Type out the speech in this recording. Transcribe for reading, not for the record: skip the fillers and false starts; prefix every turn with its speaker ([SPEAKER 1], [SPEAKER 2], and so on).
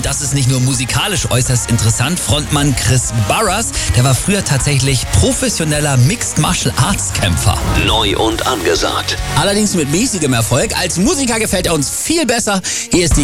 [SPEAKER 1] Und das ist nicht nur musikalisch äußerst interessant. Frontmann Chris Burrus, der war früher tatsächlich professioneller Mixed Martial Arts Kämpfer.
[SPEAKER 2] Neu und angesagt.
[SPEAKER 1] Allerdings mit mäßigem Erfolg. Als Musiker gefällt er uns viel besser. Hier ist die